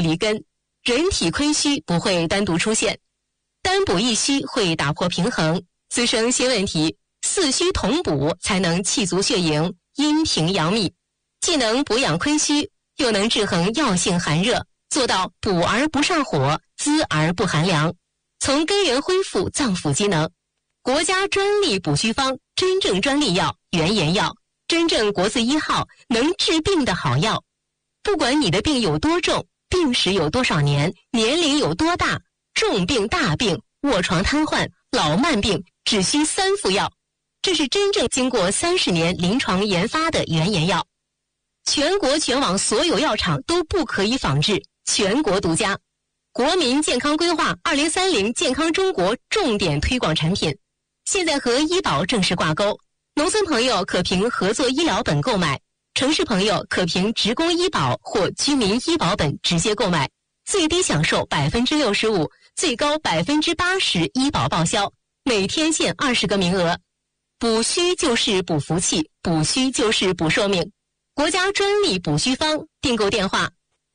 离根，人体亏虚不会单独出现，单补一虚会打破平衡，滋生新问题，四虚同补才能气足血盈，阴平阳秘，既能补养亏虚，又能制衡药性寒热，做到补而不上火，滋而不寒凉，从根源恢复脏腑机能。国家专利补虚方，真正专利药，原研药，真正国字1号，能治病的好药。不管你的病有多重，病史有多少年，年龄有多大，重病大病，卧床瘫痪，老慢病，只需3副药。这是真正经过30年临床研发的原研药，全国全网所有药厂都不可以仿制，全国独家。国民健康规划2030健康中国重点推广产品，现在和医保正式挂钩，农村朋友可凭合作医疗本购买，城市朋友可凭职工医保或居民医保本直接购买，最低享受65%，最高80%医保报销，每天限20个名额。补虚就是补福气，补虚就是补寿命。国家专利补虚方，订购电话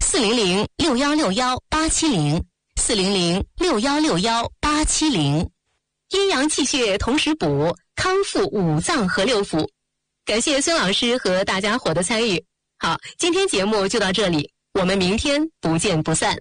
400-6161-870，400-6161-870。阴阳气血同时补，康复五脏和六腑。感谢孙老师和大家伙的参与。好，今天节目就到这里，我们明天不见不散。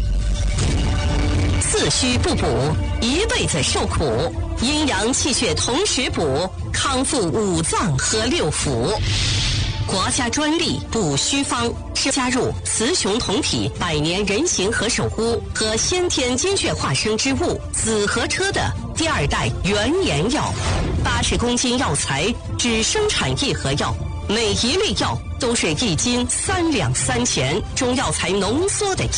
四虚不补，一辈子受苦；阴阳气血同时补，康复五脏和六腑。国家专利补虚方是加入雌雄同体百年人形和首乌和先天精血化生之物紫河车的第2代原研药，80公斤药材只生产1盒药，每一粒药都是1斤3两3钱中药材浓缩的